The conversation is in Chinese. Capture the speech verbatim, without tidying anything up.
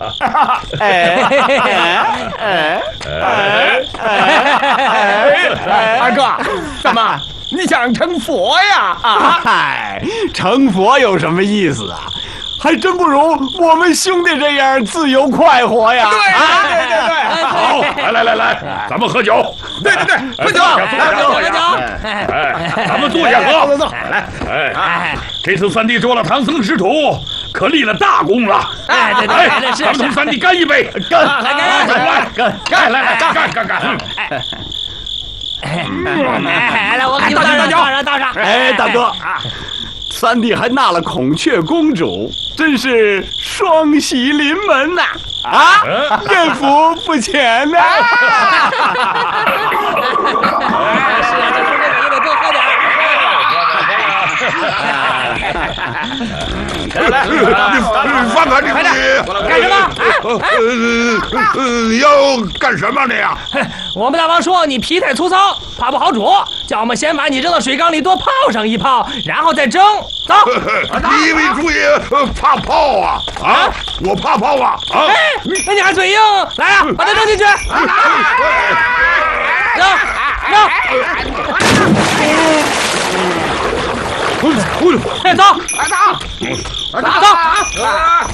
哎哎哎哎！ 二哥，怎么你想成佛呀？啊！ 嗨，成佛有什么意思啊？还真不如我们兄弟这样自由快活呀！ 对对对对， 好，来来来来，咱们喝酒。 对对对，喝酒， 喝酒， 喝酒。 哎，咱们坐下喝。 走走走， 来，哎，这次三弟做了唐僧师徒，可立了大功了。 哎，对对对，是咱们同三弟干一杯！ 干！ 来来干干来来干干干干！ 哎，来，我给你们倒上，倒上，倒上。 哎，大哥，三弟还纳了孔雀公主，真是双喜临门呐！啊，艳福不浅呐！ 是啊，这说这个也得多喝点。 来，你放开你！ 干什么？ 呃，要干什么你呀？ 我们大王说你皮太粗糙，怕不好煮，叫我们先把你扔到水缸里多泡上一泡，然后再蒸。走。 你以为猪爷怕泡啊？啊，我怕泡啊！啊， 哎，那你还嘴硬？来啊，把它扔进去。扔扔。走，走，走。